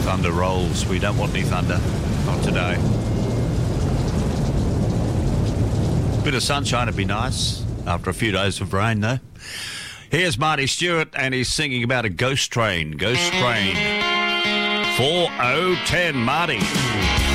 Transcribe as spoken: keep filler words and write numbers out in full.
thunder rolls. We don't want any thunder. Not today. Bit of sunshine would be nice after a few days of rain, though. Here's Marty Stewart, and he's singing about a ghost train. Ghost train. four oh ten, Marty.